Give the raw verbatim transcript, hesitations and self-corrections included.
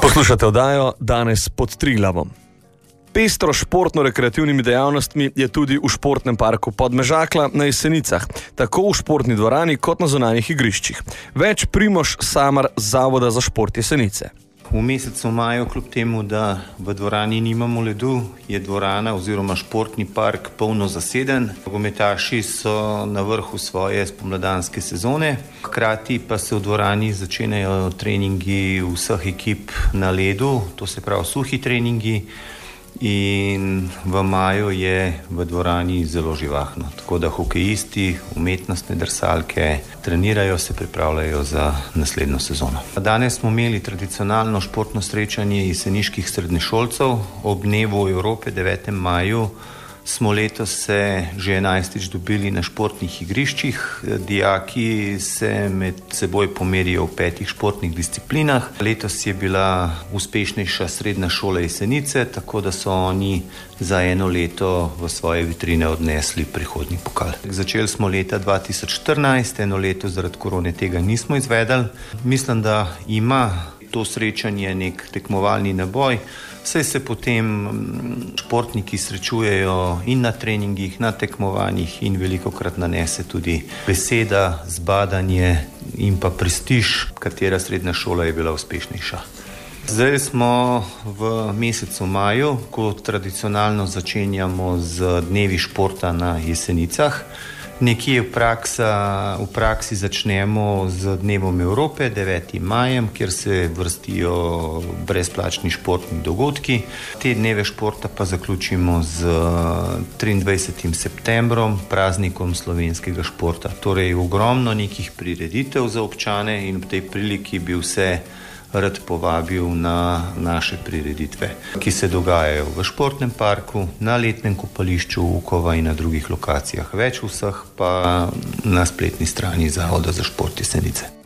Poslušate oddajo Danes pod Triglavom. Pestro športno-rekreativnimi dejavnostmi je tudi v športnem parku Podmežakla na Jesenicah, tako v športni dvorani kot na zunanjih igriščih. Več Primož Samar z Zavoda za šport Jesenice. V mesecu maju, kljub temu, da v dvorani nimamo ledu, je dvorana oziroma športni park polno zaseden. Nogometaši so na vrhu svoje spomladanske sezone, hkrati pa se v dvorani začenjajo treningi vseh ekip na ledu, to se pravi suhi treningi, in v maju je v dvorani zelo živahno. Tako da hokejisti, umetnostne drsalke trenirajo, se pripravljajo za naslednjo sezono. Danes smo imeli tradicionalno športno srečanje jeseniških srednješolcev. Ob dnevu Evrope devetega maja smo letos se že enajstič dobili na športnih igriščih. Dijaki se med seboj pomerijo v petih športnih disciplinah. Letos je bila uspešnejša srednja šola Jesenice, tako da so oni za eno leto v svoje vitrine odnesli prihodnji pokal. Začeli smo leta dva tisoč štirinajst, eno leto zaradi korone tega nismo izvedli. Mislim, da ima to srečanje nek tekmovalni naboj, saj se potem športniki srečujejo in na treningih, na tekmovanjih in velikokrat nanese tudi beseda, zbadanje in pa prestiž, katera srednja šola je bila uspešnejša. Zdaj smo v mesecu maju, ko tradicionalno začenjamo z dnevi športa na Jesenicah. Nekje v, praksa, v praksi začnemo z dnevom Evrope, devetim majem, kjer se vrstijo brezplačni športni dogodki. Te dneve športa pa zaključimo z triindvajsetim septembrom, praznikom slovenskega športa. Torej ogromno nekih prireditev za občane in v tej priliki bi vse rad povabil na naše prireditve, ki se dogajajo v športnem parku, na letnem kopališču Vukova in na drugih lokacijah. Več vseh pa na spletni strani Zavoda za šport Jesenice.